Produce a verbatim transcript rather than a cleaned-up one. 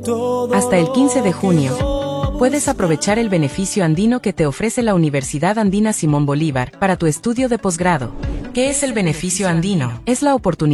Hasta el quince de junio. Puedes aprovechar el beneficio andino que te ofrece la Universidad Andina Simón Bolívar para tu estudio de posgrado. ¿Qué es el beneficio andino? Es la oportunidad